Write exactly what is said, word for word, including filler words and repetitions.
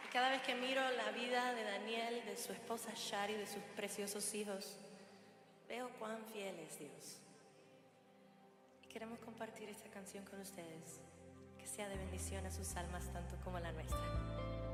Cada vez que miro la vida de Daniel, de su esposa Shari, de sus preciosos hijos, veo cuán fiel es Dios. Y queremos compartir esta canción con ustedes, que sea de bendición a sus almas tanto como la nuestra.